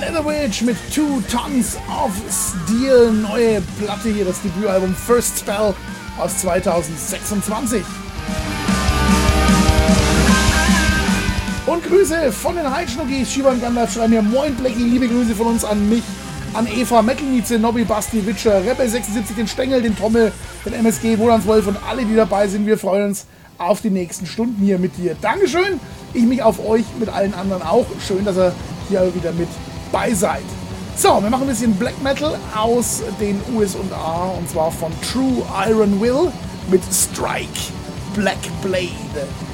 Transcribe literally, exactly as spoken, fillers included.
Leatherwitch mit Two Tons of Steel, neue Platte hier, das Debütalbum First Spell aus zweitausendsechsundzwanzig. Und Grüße von den Heidschnuckis, Shivan Gandalf schreiben hier, moin Blackie, liebe Grüße von uns an mich, an Eva, Metalnize, Nobby, Basti, Witcher, Rebel sechsundsiebzig, den Stengel, den Tommel, den M S G, Wolans Wolf und alle, die dabei sind. Wir freuen uns auf die nächsten Stunden hier mit dir. Dankeschön, ich mich auf euch, mit allen anderen auch. Schön, dass ihr hier wieder mit bei seid. So, wir machen ein bisschen Black Metal aus den U S A und zwar von True Iron Will mit Strike Black Blade.